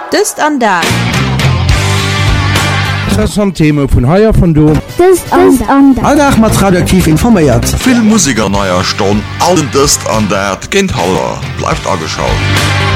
Dëst an da. Interessant Thema vun Haiier von do. Alldag mat radioaktiv informiert. Vill Musiker neier Stonn, allen Dëst an dat Kind Hauer bleibt angeschaut.